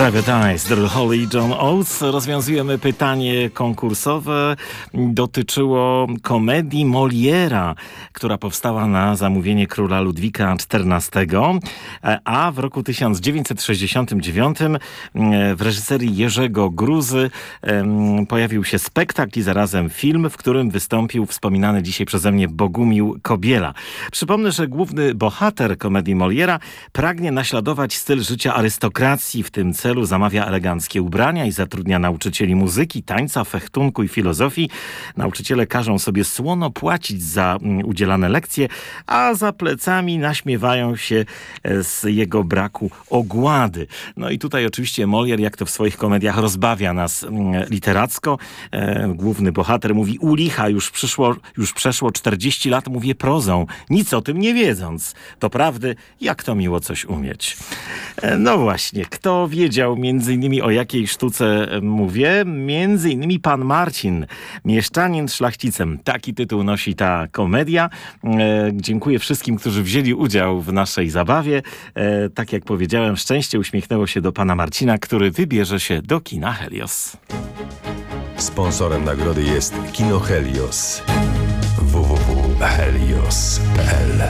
Private Eyes, The Holy John Oates. Rozwiązujemy pytanie konkursowe. Dotyczyło komedii Moliera, która powstała na zamówienie króla Ludwika XIV, a w roku 1969 w reżyserii Jerzego Gruzy pojawił się spektakl i zarazem film, w którym wystąpił wspominany dzisiaj przeze mnie Bogumił Kobiela. Przypomnę, że główny bohater komedii Moliera pragnie naśladować styl życia arystokracji. W tym celu zamawia eleganckie ubrania i zatrudnia nauczycieli muzyki, tańca, fechtunku i filozofii. Nauczyciele każą sobie słono płacić za udzielane lekcje, a za plecami naśmiewają się z jego braku ogłady. No i tutaj oczywiście Molière, jak to w swoich komediach, rozbawia nas literacko. Główny bohater mówi: u licha, już przeszło 40 lat, mówię prozą, nic o tym nie wiedząc. To prawdy, jak to miło coś umieć. No właśnie, kto wiedział między innymi o jakiej sztuce mówię? Między innymi pan Marcin, mieszczanin szlachcicem. Taki tytuł nosi ta komedia. Dziękuję wszystkim, którzy wzięli udział w naszej zabawie. Tak jak powiedziałem, szczęście uśmiechnęło się do pana Marcina, który wybierze się do kina Helios. Sponsorem nagrody jest Kino Helios. www.helios.pl